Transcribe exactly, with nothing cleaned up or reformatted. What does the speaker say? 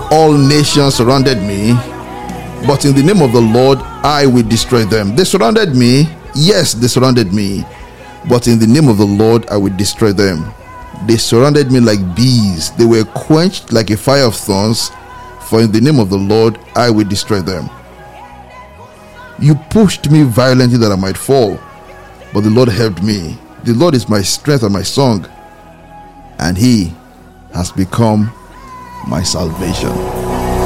all nations surrounded me, but in the name of the Lord I will destroy them. They surrounded me. Yes, they surrounded me, but in the name of the Lord I will destroy them. They surrounded me like bees. They were quenched like a fire of thorns, for in the name of the Lord I will destroy them. You pushed me violently that I might fall, but the Lord helped me. The Lord is my strength and my song, and he has become my salvation.